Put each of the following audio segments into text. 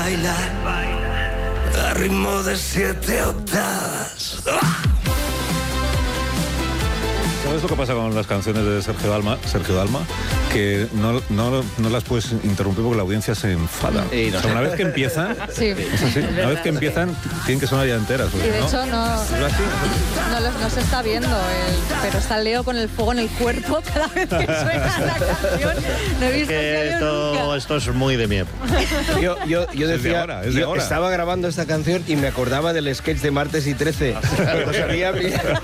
A ritmo de 7 octavas. ¿Sabes lo que pasa con las canciones de Sergio Dalma? Que no las puedes interrumpir porque la audiencia se enfada. Y no o sea, una vez que empiezan, Sí. es así, una vez que empiezan, tienen que sonar ya enteras. Y de hecho ¿no? no se está viendo, pero está Leo con el fuego en el cuerpo cada vez que suena la canción. No he visto que nunca. Esto es muy de mi época. Yo decía, es de ahora. estaba grabando esta canción y me acordaba del sketch de Martes y 13. Cuando salía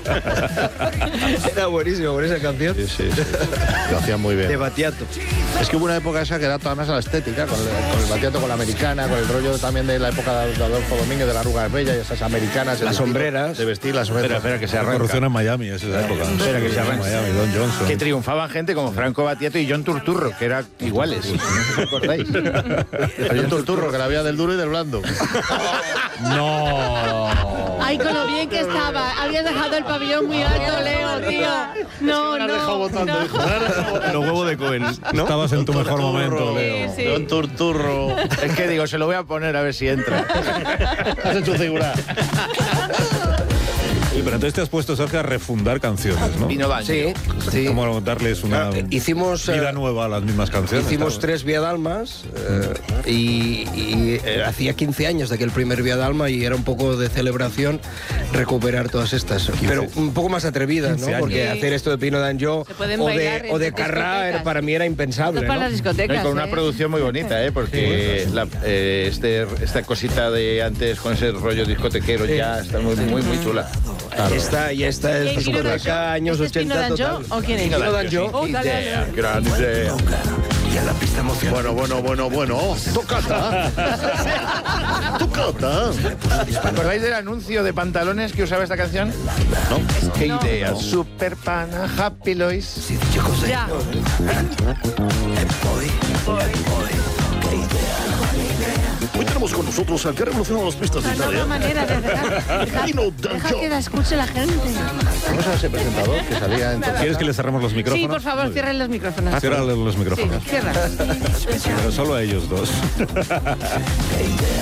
era buenísimo con esa canción. Sí. Lo hacía muy bien. De Battiato. Es que hubo una época esa que era toda más a la estética, con el Battiato, con la americana, con el rollo también de la época de Adolfo Domínguez, de la arruga bella y esas americanas. Las sombreras. De vestir las sombreras. Espera, que se La arranca. corrupción en Miami, es esa época. Espera, que se arranca. Miami, Don Johnson. Que triunfaban gente como Franco Battiato y John Turturro, que eran iguales. No sé si os acordáis. John Turturro, que la había del duro y del blando. No. Ay, con lo bien que estaba. Habías dejado el pabellón muy alto, Leo, tío. No, no. Los huevos de Cohen, ¿no? Estabas en tu mejor momento, Leo. Sí. John Turturro. Es que digo, se lo voy a poner a ver si entra. Has hecho figura. Sí, pero entonces te has puesto, Sergio, a refundar canciones, ¿no? Vino Banjo. Sí. Como darles una Hicimos vida nueva a las mismas canciones. Hicimos claro. 3 Viadalmas y hacía 15 años de aquel primer Viadalma y era un poco de celebración recuperar todas estas, pero un poco más atrevidas, 15 ¿no? años. Porque hacer esto de Pino Danjo Se pueden o bailar de en Carrá discotecas. para mí era impensable, Esto para ¿no? las discotecas. Y con una producción muy bonita, porque esta cosita de antes con ese rollo discotequero ya está muy chula. Claro. Esta es ¿Quién es Pino discoteca Danjo? años ¿Este es Pino 80 Danjo total. o quién es? Pino Danjo. Oh, dale, dale. Idea, gran idea. Y a la pista emocionante. Bueno. Tocata. Tocata. ¿Acordáis del anuncio de pantalones que usaba esta canción? ¿No? ¿Qué idea? Super Pana, Happy Lois. Si dice cosas. Ya. Hoy tenemos con nosotros al que ha revolucionado las pistas de La nueva Italia. manera de dejar. Pino Deja Danjo. que la escuche la gente. Vamos a ese presentador que salía en ¿Quieres que le cerremos los micrófonos? Sí, por favor, cierren los micrófonos. Cierra los Sí, micrófonos. cierra. Pero solo a ellos dos.